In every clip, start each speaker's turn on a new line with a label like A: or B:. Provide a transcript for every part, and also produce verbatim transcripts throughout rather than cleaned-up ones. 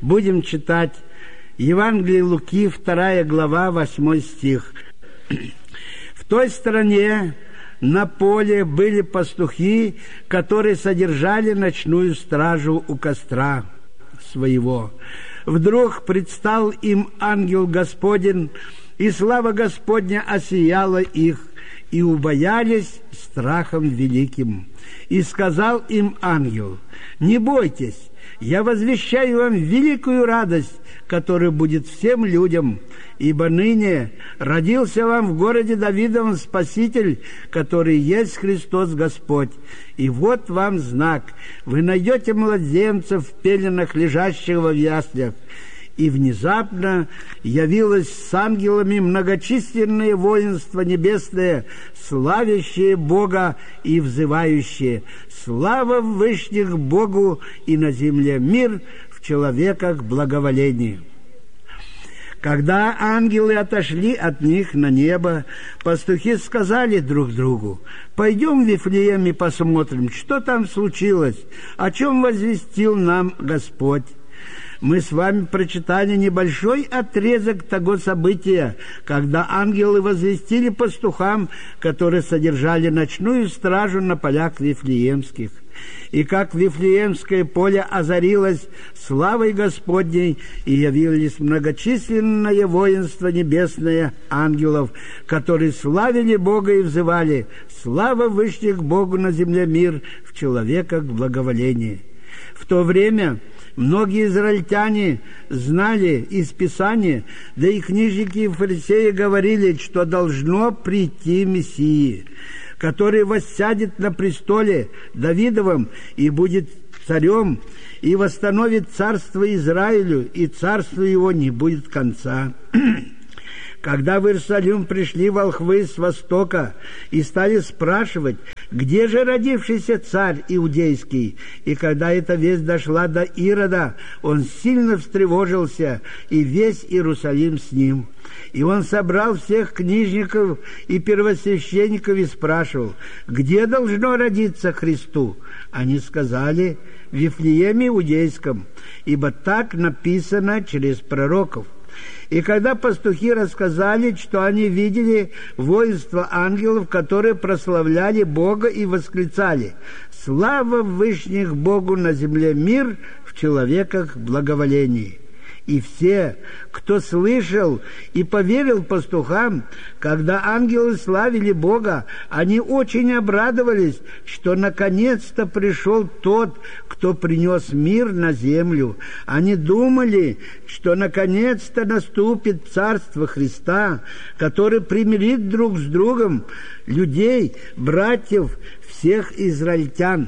A: Будем читать Евангелие Луки, вторая глава, восьмой стих. В той стране на поле были пастухи, которые содержали ночную стражу у костра своего. Вдруг предстал им ангел Господень, и слава Господня осияла их, и убоялись страхом великим. И сказал им ангел: «Не бойтесь, я возвещаю вам великую радость, которая будет всем людям, ибо ныне родился вам в городе Давидовом Спаситель, который есть Христос Господь. И вот вам знак: вы найдете младенца в пеленах, лежащего в яслях». И внезапно явилось с ангелами многочисленное воинство небесное, славящее Бога и взывающее: «Слава в вышних Богу, и на земле мир, в человеках благоволение». Когда ангелы отошли от них на небо, пастухи сказали друг другу: «Пойдем в Вифлеем и посмотрим, что там случилось, о чем возвестил нам Господь». Мы с вами прочитали небольшой отрезок того события, когда ангелы возвестили пастухам, которые содержали ночную стражу на полях Вифлеемских. И как Вифлеемское поле озарилось славой Господней, и явились многочисленное воинство небесное ангелов, которые славили Бога и взывали: «Слава вышних Богу, на земле мир, в человеках благоволение». В то время многие израильтяне знали из Писания, да и книжники и фарисеи говорили, что должно прийти Мессия, который воссядет на престоле Давидовом и будет царем, и восстановит царство Израилю, и царству его не будет конца. Когда в Иерусалим пришли волхвы с востока и стали спрашивать, где же родившийся царь иудейский, и когда эта весть дошла до Ирода, он сильно встревожился, и весь Иерусалим с ним. И он собрал всех книжников и первосвященников и спрашивал: где должно родиться Христу? Они сказали: в Вифлееме Иудейском, ибо так написано через пророков. И когда пастухи рассказали, что они видели воинство ангелов, которые прославляли Бога и восклицали: «Слава в вышних Богу, на земле мир, в человеках благоволение». И все, кто слышал и поверил пастухам, когда ангелы славили Бога, они очень обрадовались, что наконец-то пришел тот, кто принес мир на землю. Они думали, что наконец-то наступит Царство Христа, который примирит друг с другом людей, братьев, всех израильтян.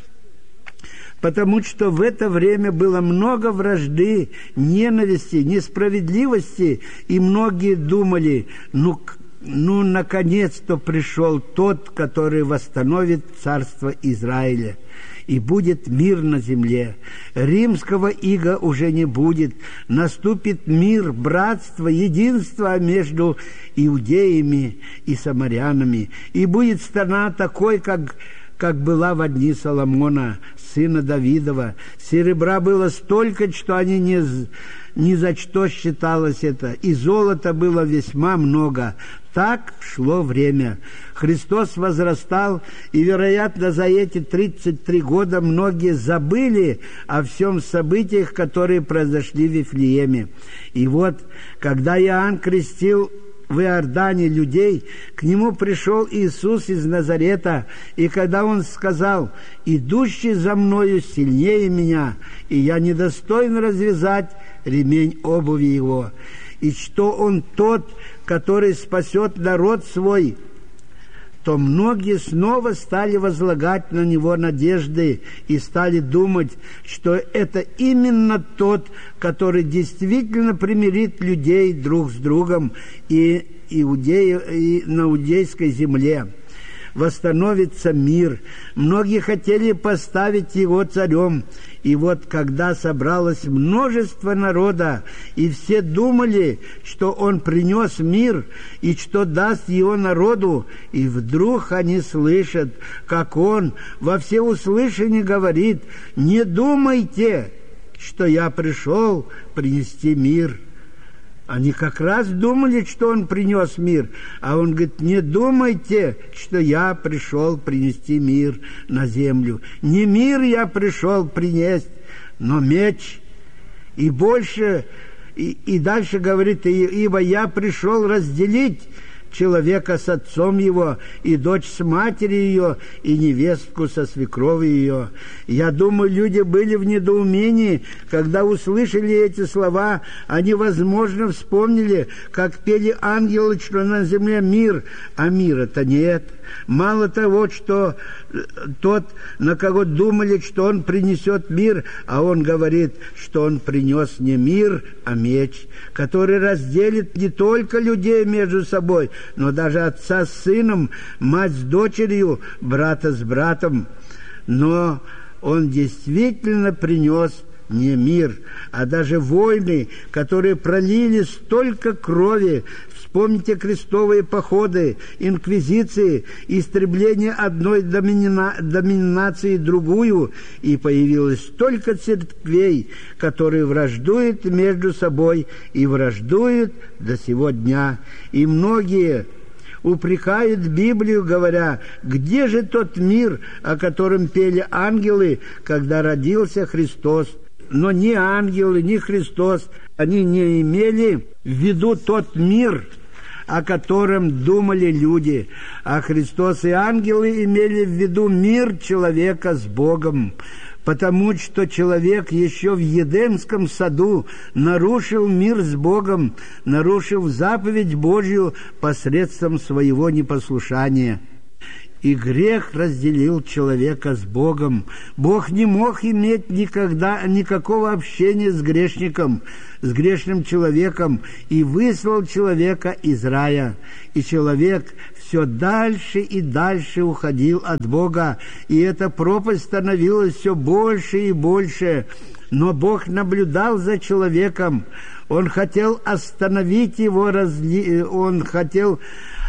A: Потому что в это время было много вражды, ненависти, несправедливости, и многие думали: ну, ну наконец-то пришел тот, который восстановит царство Израиля, и будет мир на земле. Римского ига уже не будет, наступит мир, братство, единство между иудеями и самарянами, и будет страна такой, как как была в дни Соломона, сына Давидова. Серебра было столько, что они не, ни за что считалось это, и золота было весьма много. Так шло время. Христос возрастал, и, вероятно, за эти тридцать три года многие забыли о всем событиях, которые произошли в Вифлееме. И вот, когда Иоанн крестил в Иордане людей, к нему пришел Иисус из Назарета, и когда он сказал: «Идущий за мною сильнее меня, и я недостоин развязать ремень обуви его», и что он тот, который спасет народ свой, то многие снова стали возлагать на него надежды и стали думать, что это именно тот, который действительно примирит людей друг с другом и, иудеи, и на иудейской земле. Восстановится мир. Многие хотели поставить его царем. И вот когда собралось множество народа, и все думали, что он принес мир, и что даст его народу, и вдруг они слышат, как он во всеуслышание говорит: «Не думайте, что я пришел принести мир». Они как раз думали, что он принес мир, а он говорит: не думайте, что я пришел принести мир на землю. Не мир я пришел принести, но меч. И больше, и, и дальше говорит: ибо я пришел разделить человека с отцом его, и дочь с матерью ее, и невестку со свекровью ее. Я думаю, люди были в недоумении, когда услышали эти слова. Они, возможно, вспомнили, как пели ангелы, что на земле мир, а мира-то нет. Мало того, что тот, на кого думали, что он принесет мир, а он говорит, что он принес не мир, а меч, который разделит не только людей между собой, но даже отца с сыном, мать с дочерью, брата с братом. Но он действительно принес не мир, а даже войны, которые пролили столько крови. Вспомните крестовые походы, инквизиции, истребление одной домина... доминации другую, и появилось столько церквей, которые враждуют между собой и враждуют до сего дня. И многие упрекают Библию, говоря: где же тот мир, о котором пели ангелы, когда родился Христос? Но ни ангелы, ни Христос, они не имели в виду тот мир, о котором думали люди, а Христос и ангелы имели в виду мир человека с Богом, потому что человек еще в Едемском саду нарушил мир с Богом, нарушил заповедь Божью посредством своего непослушания. И грех разделил человека с Богом. Бог не мог иметь никогда никакого общения с грешником, с грешным человеком, и выслал человека из рая. И человек все дальше и дальше уходил от Бога, и эта пропасть становилась все больше и больше. Но Бог наблюдал за человеком. Он хотел остановить его, разли... он хотел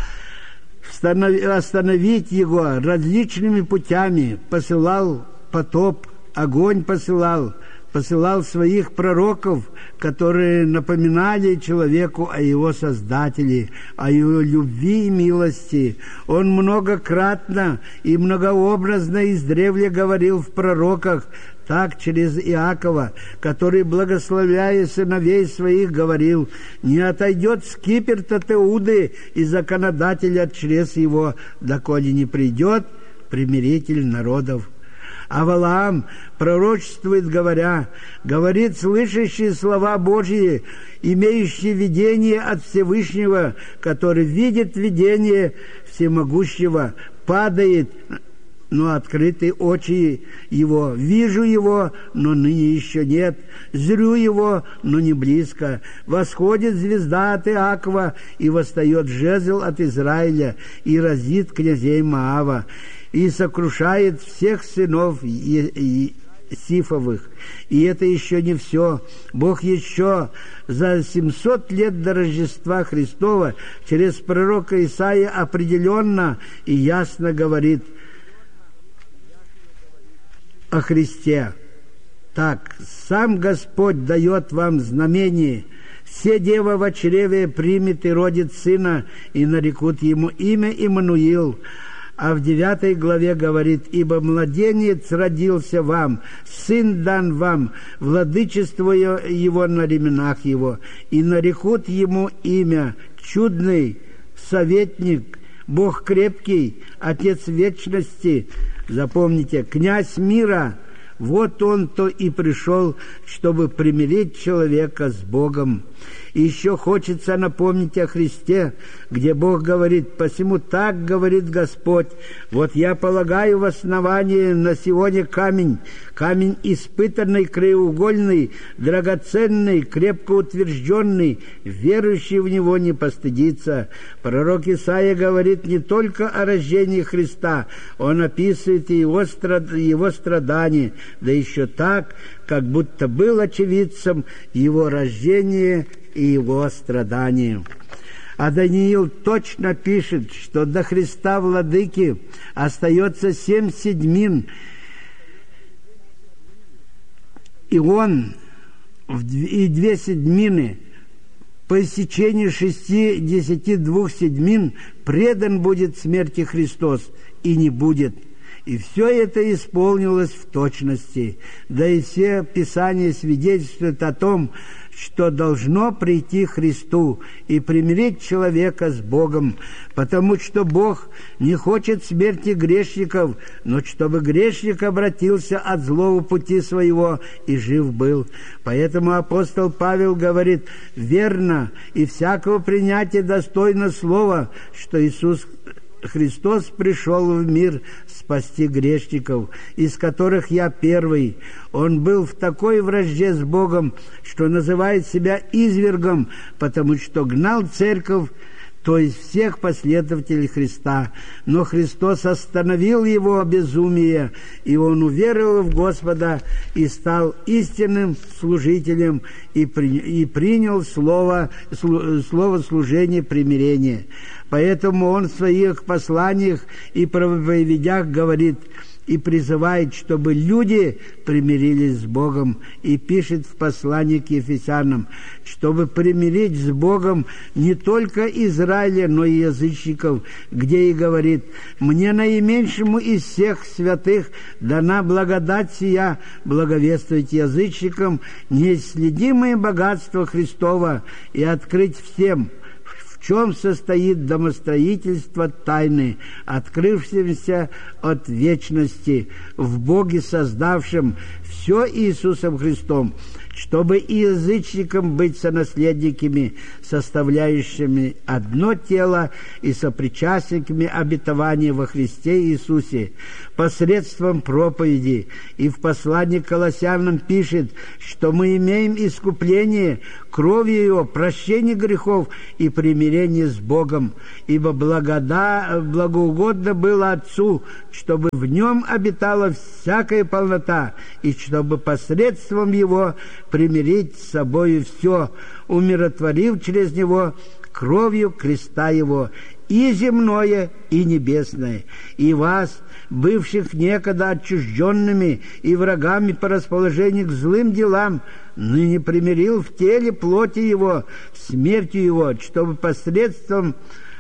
A: остановить его различными путями, посылал потоп, огонь посылал, посылал своих пророков, которые напоминали человеку о его Создателе, о его любви и милости. Он многократно и многообразно издревле говорил в пророках, так через Иакова, который, благословляя сыновей своих, говорил: «Не отойдет скипетр от Иуды и законодатель от чресл его, доколе не придет примиритель народов». А Валаам пророчествует, говоря, говорит слышащие слова Божьи, имеющие видение от Всевышнего, который видит видение всемогущего, падает, но открыты очи его. Вижу его, но ныне еще нет. Зрю его, но не близко. Восходит звезда от Иакова, и восстает жезл от Израиля, и разит князей Моава, и сокрушает всех сынов Сифовых. И это еще не все. Бог еще за семьсот лет до Рождества Христова через пророка Исаия определенно и ясно говорит о Христе. Так, сам Господь дает вам знамение: все дева во чреве примет и родит сына, и нарекут ему имя Иммануил. А в девятой главе говорит: ибо младенец родился вам, сын дан вам, владычество его на ременах его, и нарекут ему имя чудный, советник, Бог крепкий, Отец вечности. Запомните, князь мира, вот он-то и пришел, чтобы примирить человека с Богом. И еще хочется напомнить о Христе, где Бог говорит: «Посему так говорит Господь, вот я полагаю в основании на сегодня камень, камень испытанный, краеугольный, драгоценный, крепко утвержденный, верующий в него не постыдится». Пророк Исаия говорит не только о рождении Христа, он описывает и его, страд... его страдания, да еще так, как будто был очевидцем его рождения и его страданий. А Даниил точно пишет, что до Христа Владыки остается семь седьмин, И он и две седьмины по истечении шестидесяти двух седьмин предан будет смерти Христос, и не будет. И все это исполнилось в точности. Да и все Писания свидетельствуют о том, что должно прийти Христу и примирить человека с Богом, потому что Бог не хочет смерти грешников, но чтобы грешник обратился от злого пути своего и жив был. Поэтому апостол Павел говорит: «Верно и всякого принятия достойно слова, что Иисус Христос пришел в мир спасти грешников, из которых я первый. Он был в такой вражде с Богом, что называет себя извергом, потому что гнал церковь, то есть всех последователей Христа. Но Христос остановил его безумие, и он уверовал в Господа и стал истинным служителем и, при, и принял слово, слово служения примирения. Поэтому он в своих посланиях и проповедях говорит и призывает, чтобы люди примирились с Богом, и пишет в послании к Ефесянам, чтобы примирить с Богом не только Израиля, но и язычников, где и говорит: «Мне наименьшему из всех святых дана благодать сия, благовествовать язычникам неисследимое богатство Христова и открыть всем, в чем состоит домостроительство тайны, открывшемся от вечности, в Боге, создавшем все Иисусом Христом, чтобы и язычникам быть сонаследниками, составляющими одно тело и сопричастниками обетования во Христе Иисусе, посредством проповеди». И в послании к Колоссянам пишет, что мы имеем искупление кровью Его, прощение грехов и примирение с Богом, ибо благода, благоугодно было Отцу, чтобы в Нем обитала всякая полнота, и чтобы посредством Его примирить с собою все, умиротворив через Него кровью креста Его, и земное, и небесное, и вас, бывших некогда отчужденными и врагами по расположению к злым делам, ныне примирил в теле плоти Его, смертью Его, чтобы посредством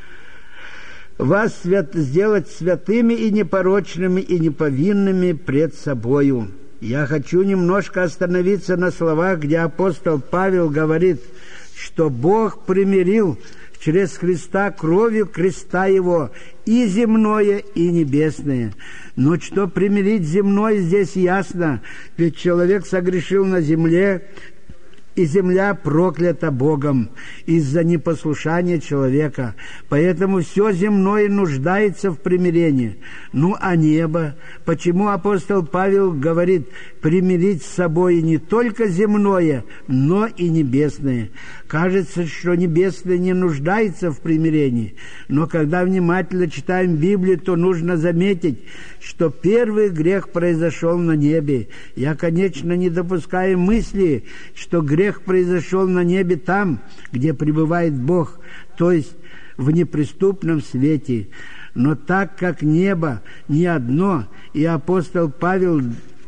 A: вас свят, сделать святыми и непорочными и неповинными пред собою». Я хочу немножко остановиться на словах, где апостол Павел говорит, что Бог примирил через Христа кровью креста Его и земное, и небесное. Но что примирить земное, здесь ясно, ведь человек согрешил на земле, и земля проклята Богом из-за непослушания человека. Поэтому все земное нуждается в примирении. Ну, а небо? Почему апостол Павел говорит примирить с собой не только земное, но и небесное? Кажется, что небесное не нуждается в примирении. Но когда внимательно читаем Библию, то нужно заметить, что первый грех произошел на небе. Я, конечно, не допускаю мысли, что грех произошел на небе там, где пребывает Бог, то есть в неприступном свете. Но так как небо не одно, и апостол Павел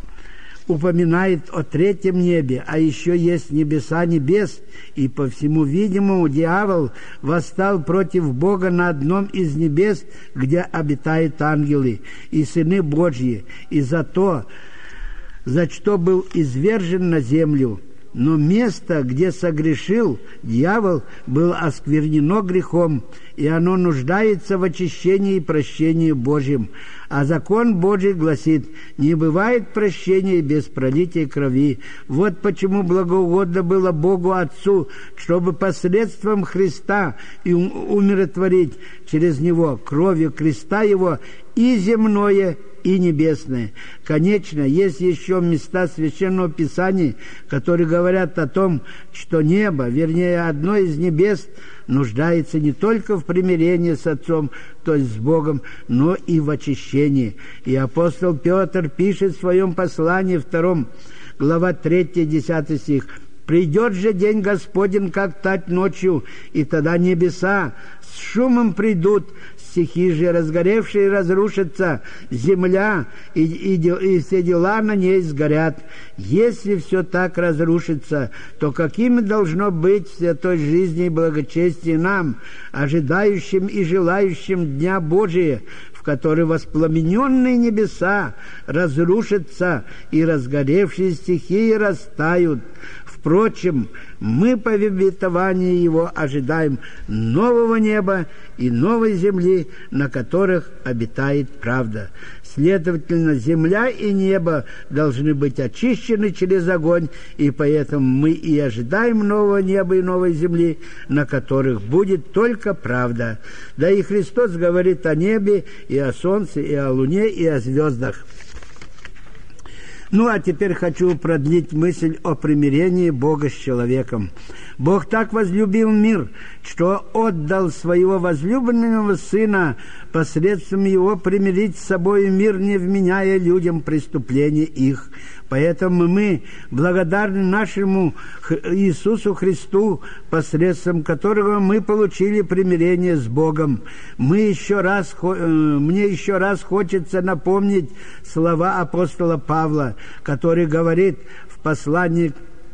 A: упоминает о третьем небе, а еще есть небеса небес, и по всему видимому дьявол восстал против Бога на одном из небес, где обитают ангелы и сыны Божьи, и за то, за что был извержен на землю. Но место, где согрешил дьявол, было осквернено грехом, и оно нуждается в очищении и прощении Божьем. А закон Божий гласит: не бывает прощения без пролития крови. Вот почему благоугодно было Богу Отцу, чтобы посредством Христа и умиротворить через Него кровью креста Его и земное, и небесное. Конечно, есть еще места Священного Писания, которые говорят о том, что небо, вернее, одно из небес, нуждается не только в примирении с Отцом, то есть с Богом, но и в очищении. И апостол Петр пишет в своем послании втором, глава третья, десятый стих: Придет же день Господень, как тать ночью, и тогда небеса с шумом придут, стихи же разгоревшие разрушатся, земля и, и, и все дела на ней сгорят. Если все так разрушится, то какими должно быть в святой жизни и благочестии нам, ожидающим и желающим Дня Божия, в который воспламененные небеса разрушатся и разгоревшие стихии растают. Впрочем, мы по обетованию Его ожидаем нового неба и новой земли, на которых обитает правда. Следовательно, земля и небо должны быть очищены через огонь, и поэтому мы и ожидаем нового неба и новой земли, на которых будет только правда. Да и Христос говорит о небе, и о солнце, и о луне, и о звездах. Ну, а теперь хочу продлить мысль о примирении Бога с человеком. Бог так возлюбил мир, что отдал своего возлюбленного Сына посредством Его примирить с собой мир, не вменяя людям преступления их. Поэтому мы благодарны нашему Иисусу Христу, посредством которого мы получили примирение с Богом. Мы еще раз, мне еще раз хочется напомнить слова апостола Павла, который говорит в послании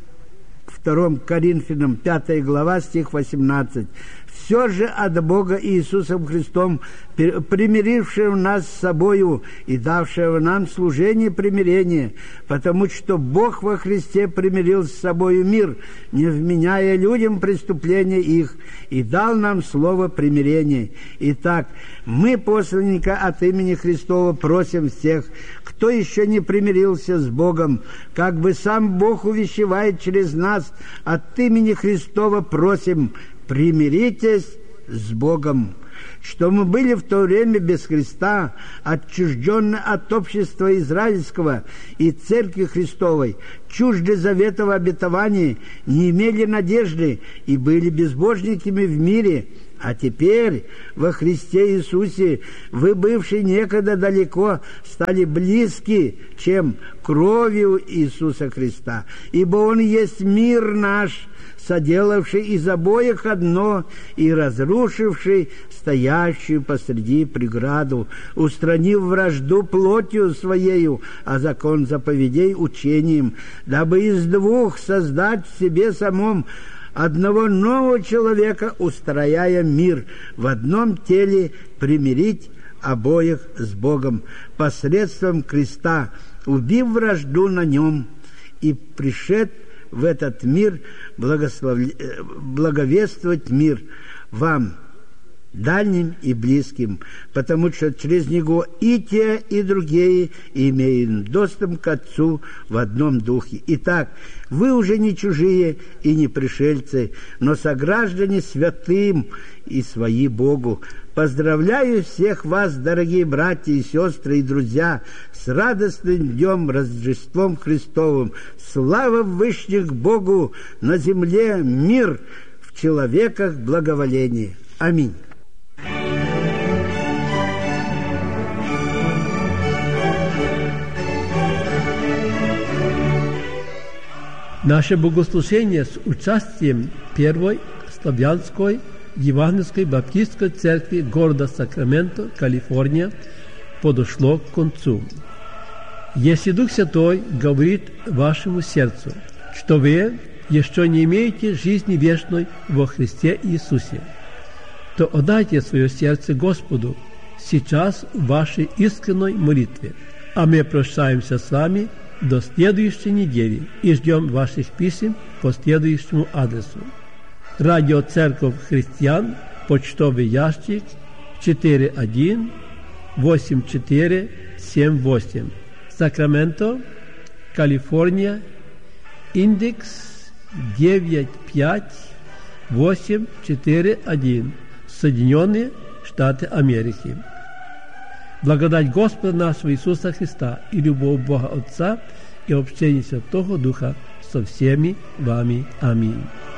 A: втором Коринфянам, пятая глава, стих восемнадцать. «Все же от Бога Иисусом Христом, примирившего нас с собою и давшего нам служение примирения, потому что Бог во Христе примирил с собою мир, не вменяя людям преступления их, и дал нам слово примирения. Итак, мы, посланника от имени Христова, просим всех, кто еще не примирился с Богом, как бы сам Бог увещевает через нас, от имени Христова просим, примиритесь с Богом, что мы были в то время без Христа, отчужденны от общества израильского и Церкви Христовой, чужды заветов обетований, не имели надежды и были безбожниками в мире. А теперь во Христе Иисусе вы, бывшие некогда далеко, стали близки, чем кровью Иисуса Христа, ибо Он есть мир наш, соделавший из обоих одно и разрушивший стоящую посреди преграду, устранив вражду плотью своею, а закон заповедей учением, дабы из двух создать в себе самом одного нового человека, устрояя мир в одном теле, примирить обоих с Богом посредством креста, убив вражду на нем, и пришед в этот мир благословля... благовествовать мир вам, дальним и близким, потому что через него и те, и другие имеют доступ к Отцу в одном духе. Итак, вы уже не чужие и не пришельцы, но сограждане святым и свои Богу. Поздравляю всех вас, дорогие братья и сестры и друзья, с радостным днем Рождеством Христовым. Слава вышних Богу, на земле мир, в человеках благоволение. Аминь.
B: Наше богослужение с участием Первой Славянской Евангельской Баптистской Церкви города Сакраменто, Калифорния, подошло к концу. Если Дух Святой говорит вашему сердцу, что вы еще не имеете жизни вечной во Христе Иисусе, то отдайте свое сердце Господу сейчас в вашей искренней молитве. А мы прощаемся с вами до следующей недели и ждем ваших писем по следующему адресу. Радио Церковь Христиан, почтовый ящик четыре один восемь четыре семь восемь, Сакраменто, Калифорния, индекс девять пять восемь четыре один, Соединенные Штаты Америки. Благодать Господа нашего Иисуса Христа и любовь Бога Отца и общение Святого Духа со всеми вами. Аминь.